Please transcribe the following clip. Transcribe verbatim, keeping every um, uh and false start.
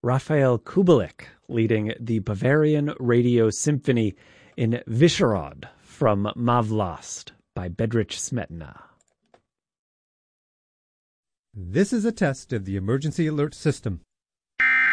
Raphael Kubelik leading the Bavarian Radio Symphony in Visherod from Mavlast by Bedřich Smetana. This is a test of the emergency alert system.